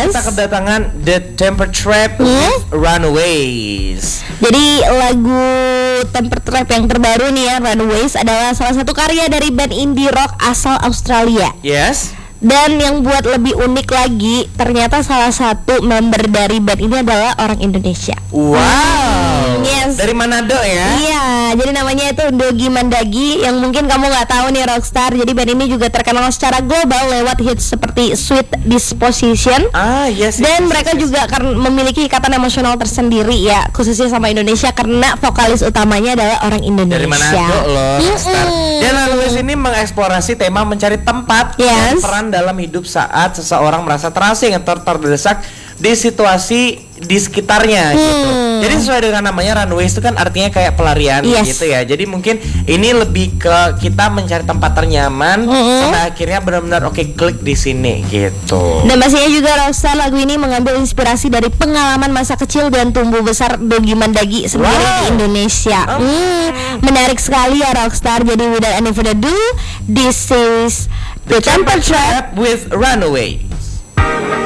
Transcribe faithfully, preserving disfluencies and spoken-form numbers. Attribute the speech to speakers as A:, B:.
A: Yes.
B: Kita kedatangan The Temper Trap
A: Hmm?
B: with Runaways.
A: Jadi lagu Temper Trap yang terbaru nih ya, Runaways, adalah salah satu karya dari band indie rock asal Australia.
B: Yes.
A: Dan yang buat lebih unik lagi, ternyata salah satu member dari band ini adalah orang Indonesia.
B: Wow.
A: Yes.
B: Dari Manado ya?
A: Iya, jadi namanya itu Dogi Mandagi, yang mungkin kamu nggak tahu nih Rockstar. Jadi band ini juga terkenal secara global lewat hits seperti Sweet Disposition.
B: Ah, yes.
A: Dan
B: yes,
A: mereka
B: yes, yes.
A: juga karena memiliki ikatan emosional tersendiri ya, khususnya sama Indonesia karena vokalis utamanya adalah orang Indonesia.
B: Dari Manado loh, Rockstar. Dan Runaways ini mengeksplorasi tema mencari tempat dan
A: Yes.
B: peran dalam hidup saat seseorang merasa terasing atau terdesak di situasi di sekitarnya gitu. Jadi sesuai dengan namanya Runaways itu kan artinya kayak pelarian
A: Yes.
B: gitu ya. Jadi mungkin ini lebih ke kita mencari tempat ternyaman sampai akhirnya benar-benar oke klik di sini gitu.
A: Dan pastinya juga Rockstar, lagu ini mengambil inspirasi dari pengalaman masa kecil dan tumbuh besar Dogi Mandagi sendiri
B: Wow.
A: di Indonesia. Hmm, menarik sekali ya Rockstar. Jadi without any further ado, this is The Temper Trap
B: with Runaway.